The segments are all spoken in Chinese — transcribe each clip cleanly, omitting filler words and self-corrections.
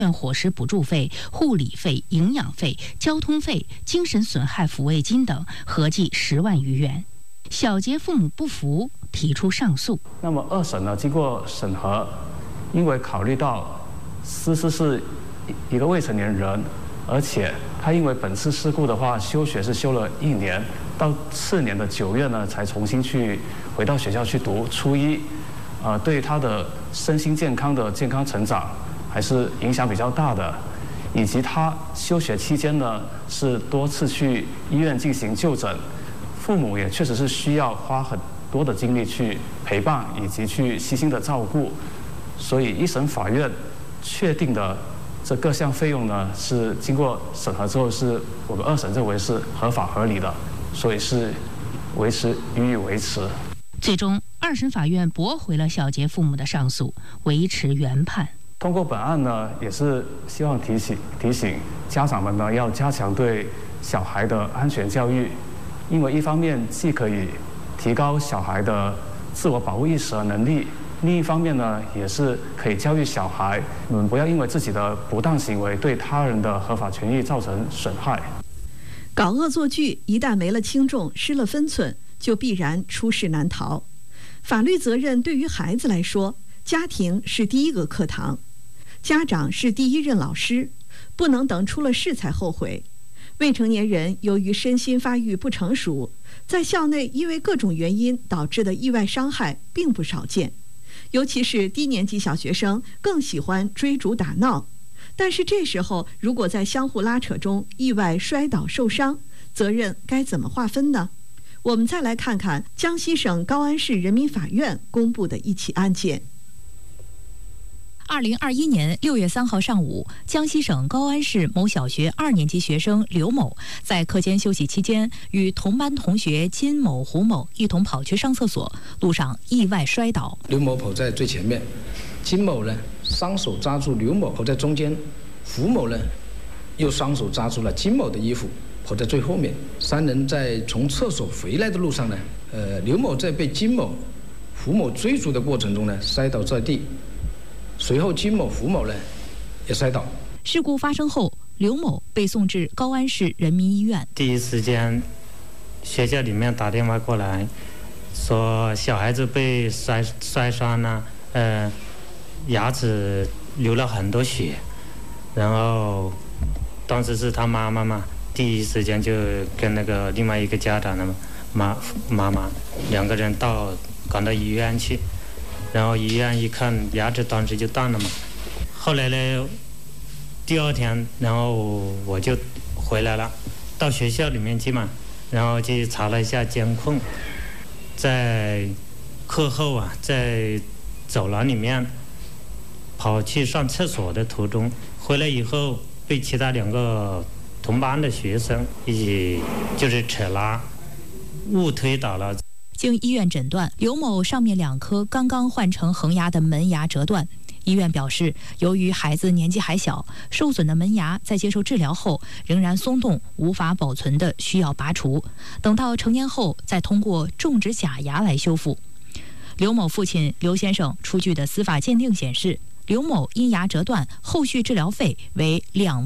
伙食补助费、护理费、营养费、交通费、精神损害抚慰金等，合计10万余元。小杰父母不服，提出上诉。 那么二审呢，经过审核，因为考虑到思思是一个未成年人，而且他因为本次事故的话，休学是休了1年，到次年的9月呢，才重新回到学校去读初一，对他的身心健康的健康成长还是影响比较大的，以及他休学期间呢，是多次去医院进行就诊，父母也确实是需要花很多的精力去陪伴以及去悉心的照顾，所以一审法院确定的这各项费用呢，是经过审核之后，是我们二审认为是合法合理的，所以是予以维持。 最终，二审法院驳回了小杰父母的上诉，维持原判。 通过本案呢，也是希望提醒家长们呢，要加强对小孩的安全教育，因为一方面既可以提高小孩的自我保护意识和能力，另一方面呢，也是可以教育小孩，不要因为自己的不当行为对他人的合法权益造成损害。 搞恶作剧一旦没了轻重，失了分寸，就必然出事难逃。法律责任对于孩子来说，家庭是第一个课堂，家长是第一任老师，不能等出了事才后悔。未成年人由于身心发育不成熟，在校内因为各种原因导致的意外伤害并不少见，尤其是低年级小学生更喜欢追逐打闹。但是这时候如果在相互拉扯中意外摔倒受伤，责任该怎么划分呢？我们再来看看江西省高安市人民法院公布的一起案件。 2021年6月3号上午，江西省高安市某小学2年级学生刘某在课间休息期间，与同班同学金某、胡某一同跑去上厕所，路上意外摔倒。 刘某跑在最前面，金某呢双手抓住刘某跑在中间，胡某呢又双手抓住了金某的衣服跑在最后面。3人在从厕所回来的路上呢，刘某在被金某、胡某追逐的过程中呢摔倒在地。随后金某、胡某呢也摔倒。 事故发生后，刘某被送至高安市人民医院。 第一时间，学校里面打电话过来，说小孩子被摔伤了，牙齿流了很多血，然后当时是他妈妈嘛，第一时间就跟那个另外一个家长的妈妈2个人赶到医院去。然后医院一看，牙齿当时就断了嘛。后来呢，第2天，然后我就回来了，到学校里面去嘛，然后去查了一下监控，在课后啊，在走廊里面跑去上厕所的途中，回来以后被其他2个同班的学生一起就是扯拉，误推倒了。 经医院诊断，刘某上面2颗刚刚换成恒牙的门牙折断。医院表示，由于孩子年纪还小，受损的门牙在接受治疗后仍然松动，无法保存的，需要拔除。等到成年后，再通过种植假牙来修复。刘某父亲刘先生出具的司法鉴定显示，刘某因牙折断，后续治疗费为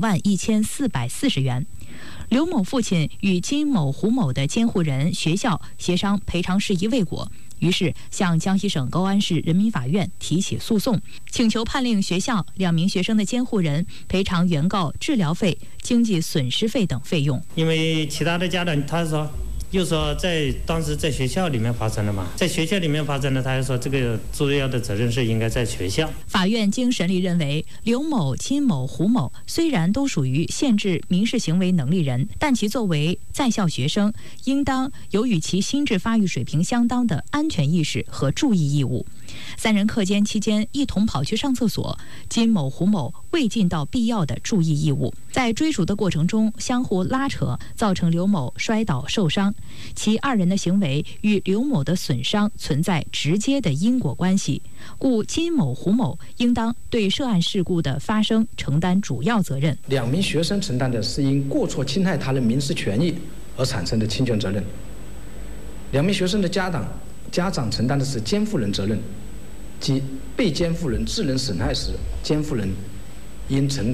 21440元。刘某父亲与金某、胡某的监护人学校协商赔偿事宜未果，于是向江西省高安市人民法院提起诉讼，请求判令学校2名学生的监护人赔偿原告治疗费、经济损失费等费用。 因为其他的家长又说当时在学校里面发生了嘛，在学校里面发生了，他又说这个主要的责任是应该在学校。 法院经审理认为，刘某、金某、胡某虽然都属于限制民事行为能力人，但其作为在校学生，应当有与其心智发育水平相当的安全意识和注意义务。3人课间期间一同跑去上厕所，金某、胡某未尽到必要的注意义务，在追逐的过程中相互拉扯，造成刘某摔倒受伤。其2人的行为与刘某的损伤存在直接的因果关系，故金某、胡某应当对涉案事故的发生承担主要责任。 2名学生承担的是因过错侵害他人民事权益而产生的侵权责任，2名学生的家长承担的是监护人责任，即被监护人致人损害时，监护人因承